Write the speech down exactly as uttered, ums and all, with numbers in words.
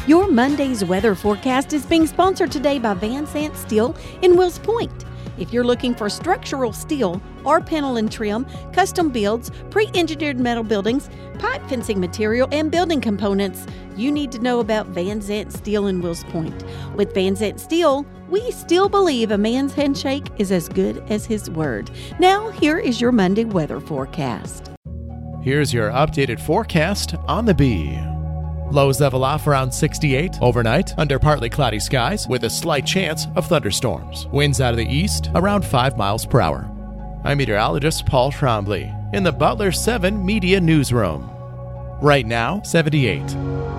Your Monday's weather forecast is being sponsored today by Van Sant Steel in Wills Point. If you're looking for structural steel or panel and trim, custom builds, pre-engineered metal buildings, pipe fencing material, and building components, you need to know about Van Sant Steel in Wills Point. With Van Sant Steel, we still believe a man's handshake is as good as his word. Now, here is your Monday weather forecast. Here's your updated forecast on the Bee. Lows level off around sixty-eight overnight under partly cloudy skies with a slight chance of thunderstorms. Winds out of the east around five miles per hour. I'm meteorologist Paul Trombley in the Butler seven Media Newsroom. Right now, seventy-eight.